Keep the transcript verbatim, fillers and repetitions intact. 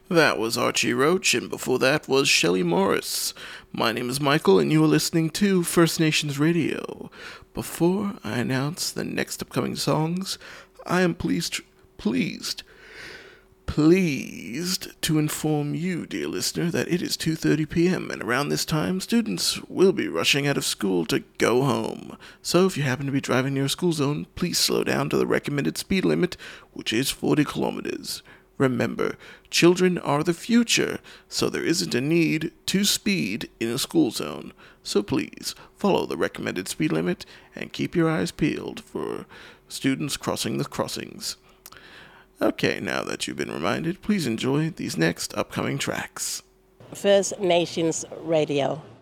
That was Archie Roach, and before that was Shelley Morris. My name is Michael, and you are listening to First Nations Radio. Before I announce the next upcoming songs, I am pleased, pleased, pleased to inform you, dear listener, that it is two thirty p.m., and around this time, students will be rushing out of school to go home. So if you happen to be driving near a school zone, please slow down to the recommended speed limit, which is forty kilometers. Remember, children are the future, so there isn't a need to speed in a school zone. So please, follow the recommended speed limit and keep your eyes peeled for students crossing the crossings. Okay, now that you've been reminded, please enjoy these next upcoming tracks. First Nations Radio.